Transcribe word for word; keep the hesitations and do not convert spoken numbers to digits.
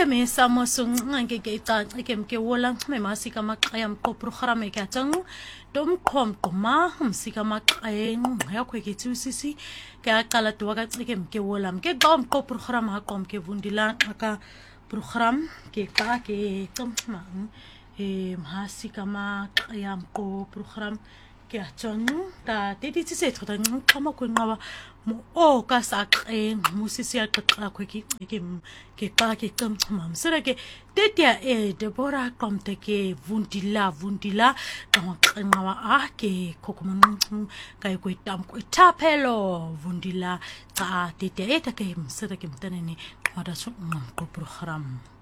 ke me samo sung nge ke ta ke ke wola me masika maqayam ko program ke atang dom kom koma msika maqayeng ya khwe ke tsusisi ke aqala twa ka ke ke wola ke dom ko program ha kom ke vundila ka program ke ka ke tama e masika maqayam ko program ke atang ta tedi tse tsa kama ko ngawa mo o ka sa ke musisi ya ka khwe ke ke ke ka ke kam mam sera ke tetia e Deborah kom te ke vundila vundila ka ngawa a ke kokomun ka ko tam ko tapelo vundila ka tetia e ta ke sera ke mtane ni wada so ko program